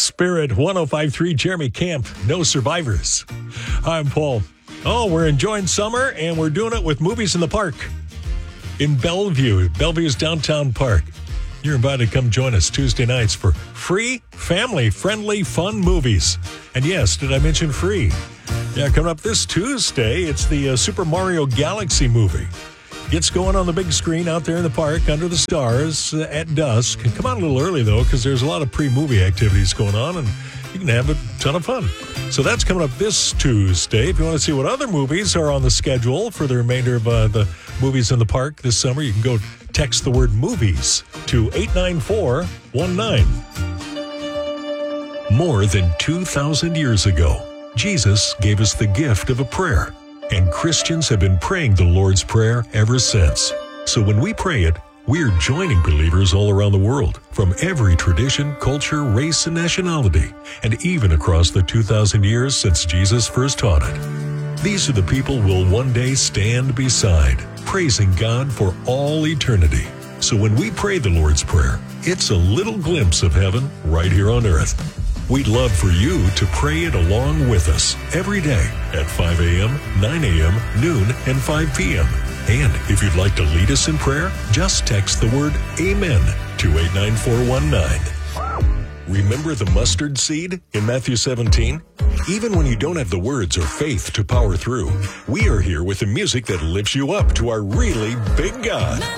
Spirit 105.3 Jeremy Camp, No Survivors. I'm Paul. Oh, we're enjoying summer, and we're doing it with movies in the park in Bellevue. Bellevue's downtown park. You're invited to come join us Tuesday nights for free, family-friendly, fun movies. And yes, did I mention free? Yeah, coming up this Tuesday, it's the Super Mario Galaxy movie. Gets going on the big screen out there in the park under the stars at dusk. And come out a little early, though, because there's a lot of pre-movie activities going on, and you can have a ton of fun. So that's coming up this Tuesday. If you want to see what other movies are on the schedule for the remainder of the movies in the park this summer, you can go text the word movies to 89419. More than 2,000 years ago, Jesus gave us the gift of a prayer. And Christians have been praying the Lord's Prayer ever since. So when we pray it, we're joining believers all around the world, from every tradition, culture, race, and nationality, and even across the 2,000 years since Jesus first taught it. These are the people we'll one day stand beside, praising God for all eternity. So when we pray the Lord's Prayer, it's a little glimpse of heaven right here on earth. We'd love for you to pray it along with us every day at 5 a.m., 9 a.m., noon, and 5 p.m. And if you'd like to lead us in prayer, just text the word AMEN to 89419. Remember the mustard seed in Matthew 17? Even when you don't have the words or faith to power through, we are here with the music that lifts you up to our really big God.